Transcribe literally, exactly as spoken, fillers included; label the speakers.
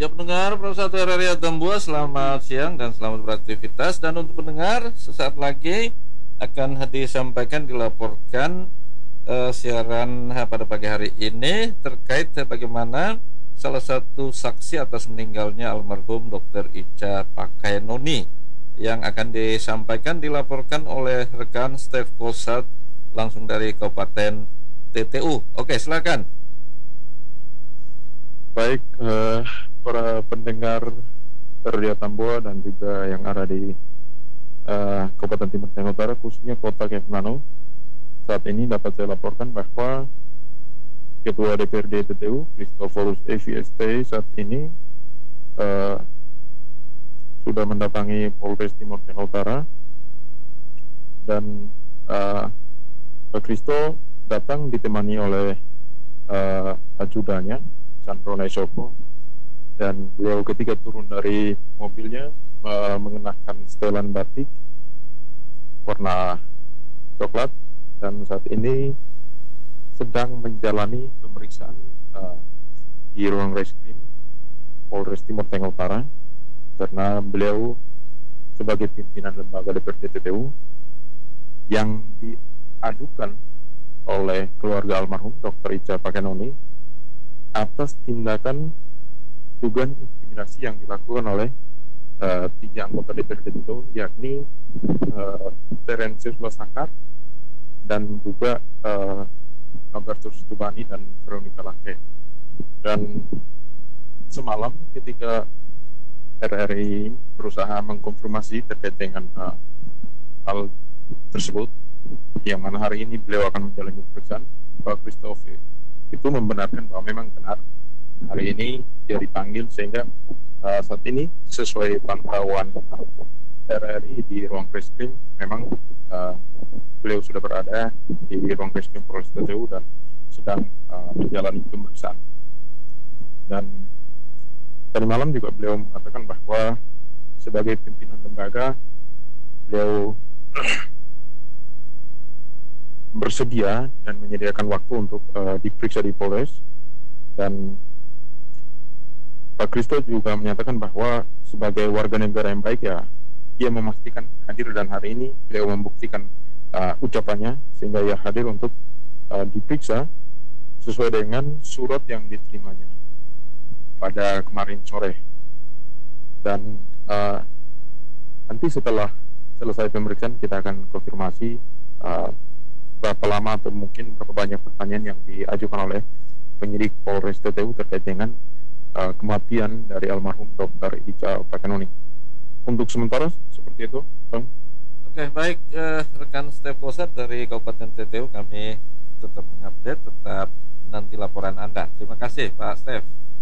Speaker 1: Ya pendengar Persatu R R I Atambua, selamat siang dan selamat beraktivitas. Dan untuk pendengar, sesaat lagi akan disampaikan, dilaporkan eh, siaran eh, pada pagi hari ini terkait eh, bagaimana salah satu saksi atas meninggalnya almarhum dokter Ica Pakainoni yang akan disampaikan, dilaporkan oleh rekan Stef Kosat langsung dari Kabupaten T T U. Oke, silakan.
Speaker 2: Baik, eh, para pendengar Radio Tambua dan juga yang ada di eh, Kabupaten Timur Tengah Utara, khususnya Kota Kepulauan, saat ini dapat saya laporkan bahwa Ketua D P R D T T U, Christoforus Evi S T, saat ini eh, sudah mendatangi Polres Timur Tengah Utara dan eh, Pak Kristo datang ditemani oleh eh, ajudannya Sandro Naisoko, dan beliau ketika turun dari mobilnya uh, mengenakan setelan batik warna coklat, dan saat ini sedang menjalani pemeriksaan uh, di ruang reskrim Polres Timur Tengah Utara, karena beliau sebagai pimpinan lembaga D P R D T T U yang diadukan oleh keluarga almarhum dokter Ica Pakainoni atas tindakan dugaan intimidasi yang dilakukan oleh uh, tiga anggota D P R D itu, yakni uh, Terensius Lasakar dan juga uh, Nobertus Tubani dan Veronica Lake. Dan semalam ketika R R I berusaha mengkonfirmasi terkait dengan uh, hal tersebut, yang mana hari ini beliau akan menjalani pemeriksaan, Pak Christopher itu membenarkan bahwa memang benar hari ini dia dipanggil, sehingga uh, saat ini sesuai pantauan R R I di ruang reskrim memang uh, beliau sudah berada di ruang reskrim Polres T T U dan sedang uh, menjalani pemeriksaan. Dan tadi malam juga beliau mengatakan bahwa sebagai pimpinan lembaga beliau bersedia dan menyediakan waktu untuk uh, diperiksa di Polres. Dan Pak Kristo juga menyatakan bahwa sebagai warga negara yang baik, ya dia memastikan hadir, dan hari ini beliau membuktikan uh, ucapannya sehingga ia hadir untuk uh, diperiksa sesuai dengan surat yang diterimanya pada kemarin sore. Dan uh, nanti setelah selesai pemeriksaan kita akan konfirmasi uh, berapa lama atau mungkin berapa banyak pertanyaan yang diajukan oleh penyidik Polres T T U terkait dengan uh, kematian dari almarhum dokter Ica Pakainoni. Untuk sementara seperti itu, Bang.
Speaker 1: Oke, baik, eh, rekan Stef Kosat dari Kabupaten T T U, kami tetap mengupdate, tetap nanti laporan Anda. Terima kasih Pak Stef.